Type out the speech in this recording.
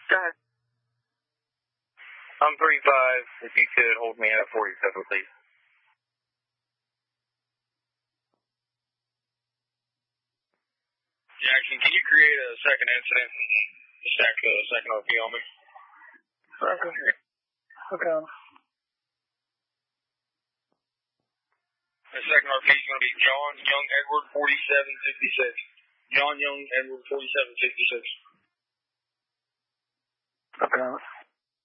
Go ahead. I'm 3-5. If you could hold me at 47, please. Jackson, can you create a second incident? Stack a second RP on me. Okay. The second RP is going to be John Young Edward 4766. John Young Edward 4766. Okay.